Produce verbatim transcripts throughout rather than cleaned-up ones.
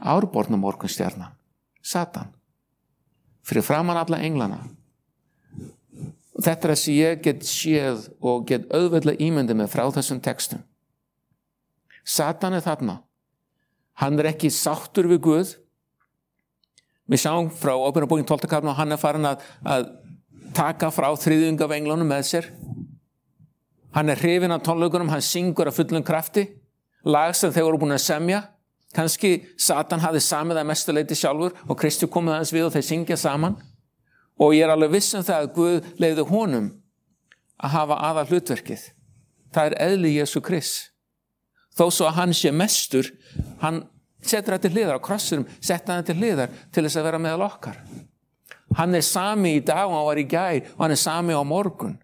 árborna morgunstjarnan, Satan, fyrir framan alla englana. Og þetta er það sem ég get séð og get auðveldlega ímyndið með frá þessum textum. Satan er þarna. Hann er ekki sáttur við Guð. Við sjáum frá Åpenbarungin tólfta kafla og hann er farin að, að taka frá þriðjung af englunum með sér. Hann er hrifinn af tónleikunum, hann syngur af fullum krafti, lag sem þeir voru búin að semja. Kannski Satan hafði samið að mestu leyti sjálfur og Kristi komið aðeins við og þeir syngja saman. Og ég er alveg viss um það að Guð leyfði honum að hafa aðal hlutverkið. Það er eðli Jesú Krists. Þó svo að hann sé mestur, hann setur það til hliðar á krossinum, setur það til hliðar til þess að vera meðal okkar. Hann er sami í dag og hann var í gær og hann er sami á morgun.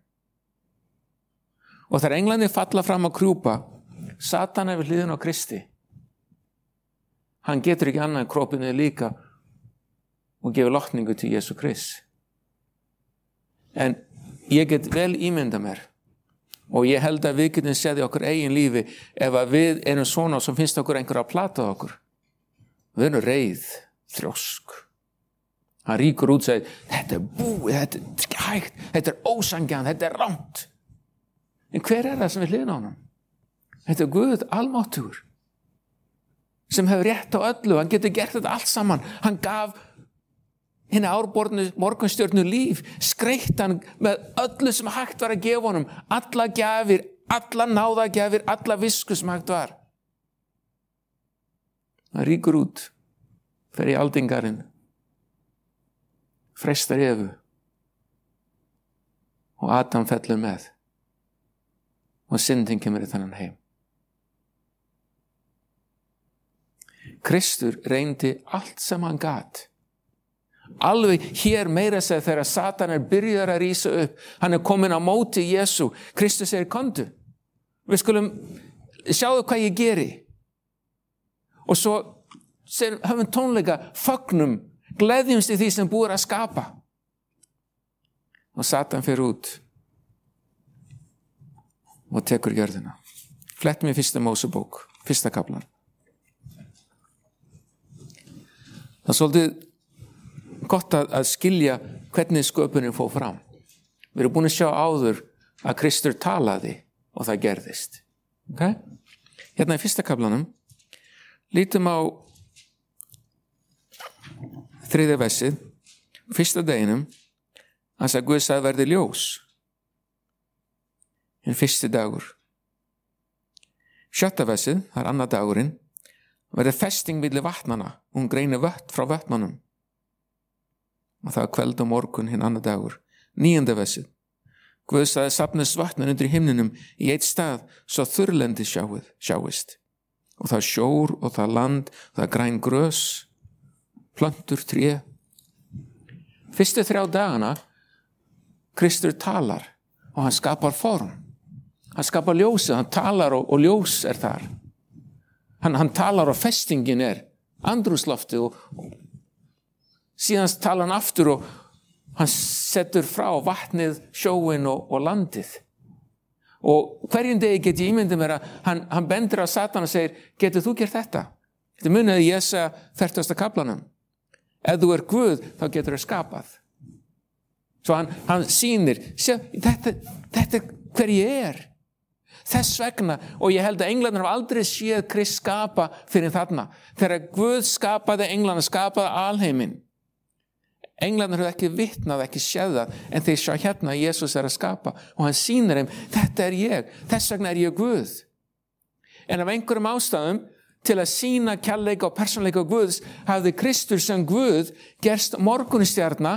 Og þegar englarnir falla fram að krjúpa, Satan er við hliðin á Kristi. Hann getur ekki annað en krópinu líka og gefur lotningu til Jesú Krist. En ég get vel ímynda mér og ég held að við getum séð í okkur eigin lífi ef að við erum svona sem finnst okkur einhver að plata okkur. Við erum reið, þrjósk. Hann ríkur út og segir, þetta er búið, þetta er ekki hægt, þetta er ósanngjarnt, þetta er rangt. En hver er það sem við hliðina á honum? Þetta er Guð almáttugur sem hefur rétt á öllu, hann getur gert þetta allt saman. Hann gaf henni árbornu morgunstjörnu líf, skreytt hann með öllu sem hægt var að gefa honum, alla gjafir, alla náðagjafir, alla visku sem hægt var. Hann ríkur út, fer í aldingarinn, freistar Evu og Adam fellur með og syndin kemur í þennan heim. Kristur reyndi allt sem hann gat. Alveg hér meira segir þegar Satan er byrjar að rísa upp, hann er komin á móti Jesú. Kristus segir, komdu, við skulum sjáðu hvað ég geri. Og svo segir, höfum tónleika, fögnum, gleðjumst í því sem búið að skapa. Og Satan fer út og tekur jörðina. Flettum í fyrsta Mósebók, fyrsta kaflan. Það er svolítið gott að, að skilja hvernig sköpunin fór fram. Við erum búin að sjá áður að Kristur talaði og það gerðist. Okay? Hérna í fyrsta kaflanum lítum á þriðja versið, fyrsta deginum, að Guð sagði verði ljós. En fyrsti dagur. Sjötta versið, það er annar dagurinn, verði festing milli vatnana, hún greinir vött frá vötnunum. Og það er kveld og morgun hinn annar dagur. Níunda versið. Guð sagði safnist vatnun undir himninum í eitt stað, svo þurrlendi sjáið, sjáist. Og það sjór og það land, það græn grös, plöntur, tré. Fyrstu þrjá dagana, Kristur talar og hann skapar form. Hann skapar ljósið, hann talar og, og ljós er þar. Hann, hann talar og festingin er andrúmsloftið og, og síðan talar hann aftur og hann setur frá vatnið, sjóin og, og landið. Og hverjum degi get ég ímyndið mér að hann, hann bendir á Satan og segir, getur þú gert þetta? Þetta munið í Jesa fertugasta kaflanum. Ef þú er Guð, þá getur þú skapað. Svo hann, hann sýnir, sjá, þetta, þetta er hver ég er. Þess vegna, og ég held að englarnir hafa aldrei séð Krist skapa fyrir þarna. Þegar Guð skapaði englana, skapaði alheiminn. Englarnir hafa ekki vitnað, ekki séð það, en þeir sjá hérna að Jesús er að skapa og hann sýnir þeim, þetta er ég, þess vegna er ég Guð. En af einhverjum ástæðum til að sýna kærleika og persónuleika Guðs hafði Kristur sem Guð gerst morgunstjarna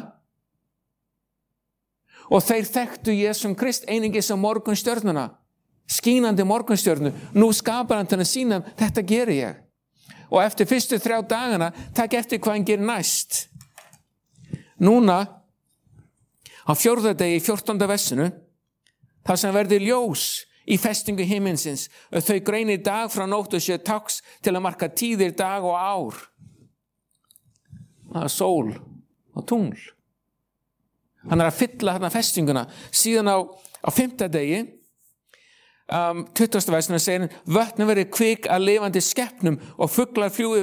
og þeir þekktu Jesum Krist einungis sem morgunstjörnuna. Skínandi morgunstjörnu, nú skapar hann til að sína, þetta geri ég. Og eftir fyrstu þrjá dagana, takk eftir hvað hann gerir næst. Núna, á fjórða degi, fjórtánda versinu, þar sem verður ljós í festingu himinsins, og þau greinir dag frá nótt og séu tákns til að marka tíðir, dag og ár. Það er sól og tungl. Hann er að fylla þarna festinguna. Síðan á, á fimmta degi, Um, tuttugasta versinu segir hann, vötnin verið kvik að lifandi skepnum og fuglar fljúgi